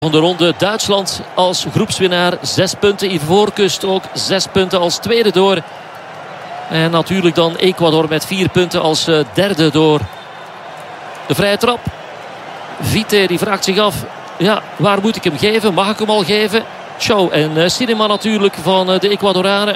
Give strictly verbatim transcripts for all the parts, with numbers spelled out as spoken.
Van de ronde Duitsland als groepswinnaar. Zes punten. Ivoorkust ook zes punten als tweede door. En natuurlijk dan Ecuador met vier punten als derde door. De vrije trap. Vite die vraagt zich af. Ja, waar moet ik hem geven? Mag ik hem al geven? Chou en uh, Cinema natuurlijk van uh, de Ecuadoranen.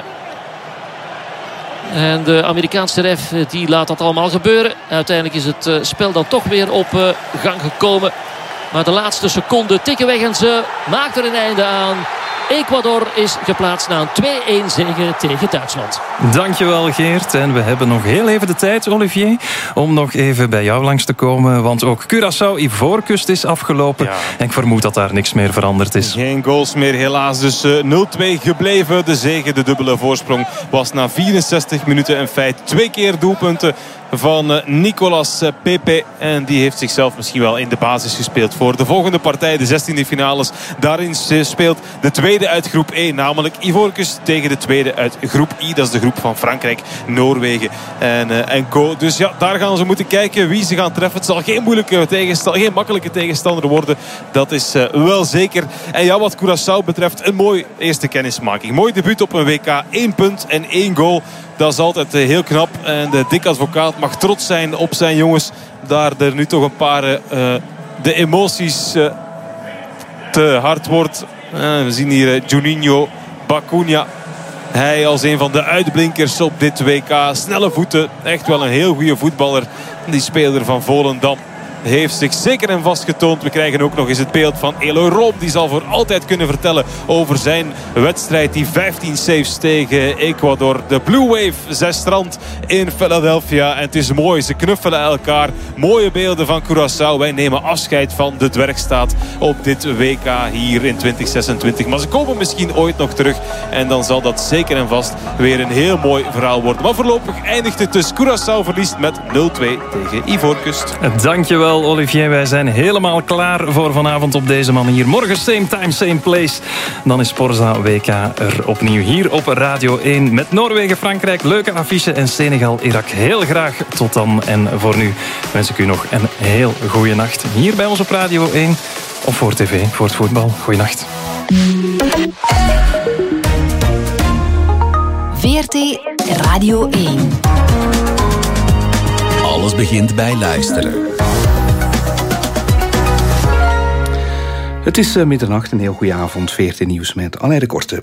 En de Amerikaanse ref die laat dat allemaal gebeuren. Uiteindelijk is het uh, spel dan toch weer op uh, gang gekomen. Maar de laatste seconde tikken weg en ze maakt er een einde aan. Ecuador is geplaatst na een twee-een zege tegen Duitsland. Dankjewel Geert. En we hebben nog heel even de tijd, Olivier, om nog even bij jou langs te komen. Want ook Curaçao Ivoorkust is afgelopen. Ja. En ik vermoed dat daar niks meer veranderd is. Geen goals meer helaas. Dus uh, nul twee gebleven. De zege, de dubbele voorsprong, was na vierenzestig minuten in feite twee keer doelpunten van uh, Nicolas uh, Pepe. En die heeft zichzelf misschien wel in de basis gespeeld voor de volgende partij. De zestiende finales. Daarin speelt de tweede uit groep één. Namelijk Ivoorkust tegen de tweede uit groep I. Dat is de groep van Frankrijk, Noorwegen en, uh, en Co. Dus ja, daar gaan ze moeten kijken wie ze gaan treffen. Het zal geen moeilijke tegenstander, geen makkelijke tegenstander worden. Dat is uh, wel zeker. En ja, wat Curaçao betreft, een mooi eerste kennismaking. Mooi debuut op een W K. Eén punt en één goal. Dat is altijd uh, heel knap. En de Dick Advocaat mag trots zijn op zijn jongens. Daar er nu toch een paar uh, de emoties uh, te hard wordt. Uh, we zien hier uh, Juninho Bacuna. Hij als een van de uitblinkers op dit W K. Snelle voeten. Echt wel een heel goede voetballer. Die speler van Volendam heeft zich zeker en vast getoond. We krijgen ook nog eens het beeld van Eloy Room. Die zal voor altijd kunnen vertellen over zijn wedstrijd. Die vijftien saves tegen Ecuador. De Blue Wave, zes strand in Philadelphia. En het is mooi, ze knuffelen elkaar. Mooie beelden van Curaçao. Wij nemen afscheid van de dwergstaat op dit W K hier in twintig zesentwintig. Maar ze komen misschien ooit nog terug. En dan zal dat zeker en vast weer een heel mooi verhaal worden. Maar voorlopig eindigt het dus. Curaçao verliest met nul twee tegen Ivoorkust. Dankjewel Olivier. Wij zijn helemaal klaar voor vanavond op deze manier. Morgen same time, same place. Dan is Sporza W K er opnieuw hier op Radio één. Met Noorwegen, Frankrijk, leuke affiche en Senegal, Irak. Heel graag tot dan. En voor nu wens ik u nog een heel goede nacht. Hier bij ons op Radio één. Of voor tv, voor het voetbal. Goeienacht. V R T Radio één. Alles begint bij luisteren. Het is uh, middernacht, een heel goede avond. V R T Nieuws met Alain de Korte.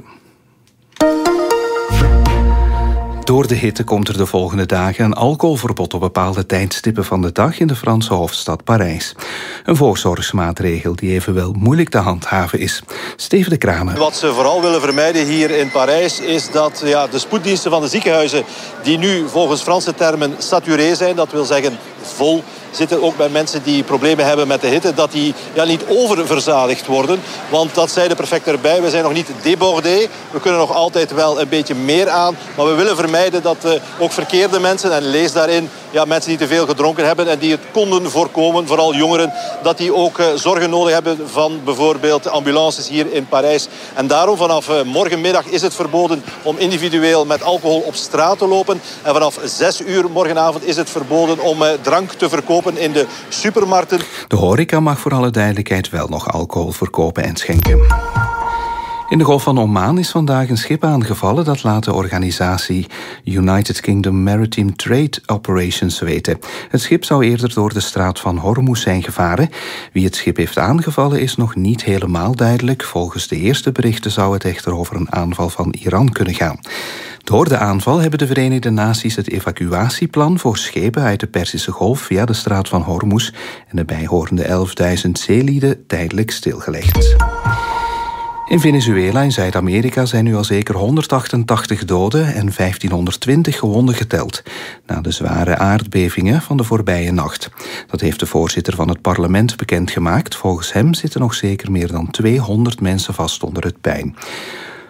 Door de hitte komt er de volgende dagen een alcoholverbod op bepaalde tijdstippen van de dag in de Franse hoofdstad Parijs. Een voorzorgsmaatregel die evenwel moeilijk te handhaven is. Steven de Kranen. Wat ze vooral willen vermijden hier in Parijs is dat ja, de spoeddiensten van de ziekenhuizen, die nu volgens Franse termen saturé zijn, dat wil zeggen vol zitten, ook bij mensen die problemen hebben met de hitte, dat die ja, niet oververzadigd worden. Want dat zei de prefect erbij, we zijn nog niet débordé. We kunnen nog altijd wel een beetje meer aan. Maar we willen vermijden dat uh, ook verkeerde mensen, en lees daarin ja, mensen die te veel gedronken hebben en die het konden voorkomen, vooral jongeren, dat die ook uh, zorgen nodig hebben van bijvoorbeeld ambulances hier in Parijs. En daarom vanaf uh, morgenmiddag is het verboden om individueel met alcohol op straat te lopen. En vanaf zes uur morgenavond is het verboden om uh, drank te verkopen in de supermarkten. De horeca mag voor alle duidelijkheid wel nog alcohol verkopen en schenken. In de Golf van Oman is vandaag een schip aangevallen. Dat laat de organisatie United Kingdom Maritime Trade Operations weten. Het schip zou eerder door de straat van Hormuz zijn gevaren. Wie het schip heeft aangevallen is nog niet helemaal duidelijk. Volgens de eerste berichten zou het echter over een aanval van Iran kunnen gaan. Door de aanval hebben de Verenigde Naties het evacuatieplan voor schepen uit de Perzische Golf via de straat van Hormuz en de bijhorende elfduizend zeelieden tijdelijk stilgelegd. In Venezuela in Zuid-Amerika zijn nu al zeker honderdachtentachtig doden en vijftienhonderdtwintig gewonden geteld na de zware aardbevingen van de voorbije nacht. Dat heeft de voorzitter van het parlement bekendgemaakt. Volgens hem zitten nog zeker meer dan tweehonderd mensen vast onder het puin.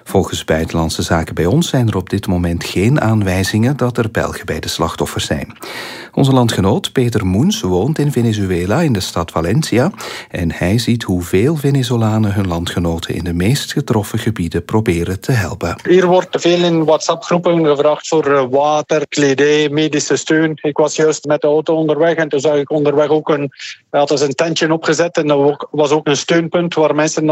Volgens Buitenlandse Zaken bij ons zijn er op dit moment geen aanwijzingen dat er Belgen bij de slachtoffers zijn. Onze landgenoot Peter Moens woont in Venezuela in de stad Valencia en hij ziet hoeveel Venezolanen hun landgenoten in de meest getroffen gebieden proberen te helpen. Hier wordt veel in WhatsApp-groepen gevraagd voor water, kledij, medische steun. Ik was juist met de auto onderweg en toen zag ik onderweg ook een, had dus een tentje opgezet en er was ook een steunpunt waar mensen